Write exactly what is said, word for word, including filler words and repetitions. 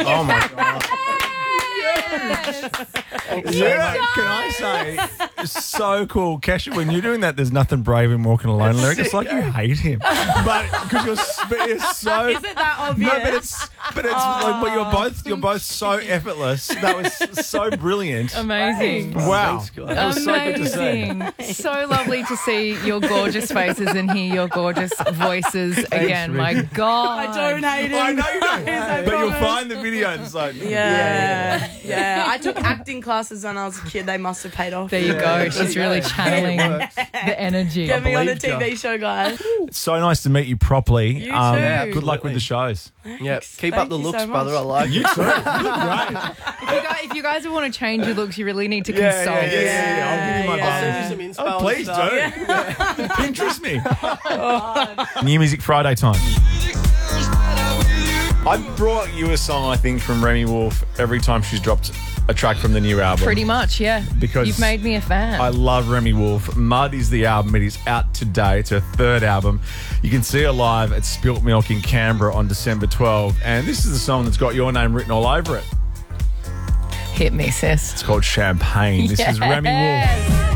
Oh my God. Yeah, can I say, it's so cool. Kesha, when you're doing that, there's nothing brave in Walking Alone lyric. It's like you hate him. But because you're, but you're so... Is it that obvious? No, but it's, but it's like, but you're both, you're both so effortless. That was so brilliant. Amazing. Wow. Thanks, guys. That was so good to see. Amazing. So lovely to see your gorgeous faces and hear your gorgeous voices again. My God. I don't hate him. I know you don't. I But you'll promise. find the video and it's like... Yeah, yeah. I took acting classes when I was a kid. They must have paid off. There you go. She's really channeling the energy. Get me on a believed T V ya. show, guys. It's so nice to meet you properly. You Um, too. Good luck with the shows. Yep. Keep Thank up the you looks, so brother. much. I like You it. too. Great. If you guys, if you guys want to change your looks, you really need to Yeah, consult. yeah, yeah, yeah, yeah. I'll give you my Yeah. I'll send bum. you some inspo. Oh, and please stuff. do. Pinterest me. New Music Friday time. I brought you a song, I think, from Remy Wolf every time she's dropped a track from the new album. Pretty much, yeah. Because you've made me a fan. I love Remy Wolf. Mud is the album. It is out today. It's her third album. You can see her live at Spilt Milk in Canberra on December twelfth. And this is the song that's got your name written all over it. Hit me, sis. It's called Champagne. This is Remy Wolf. Yes.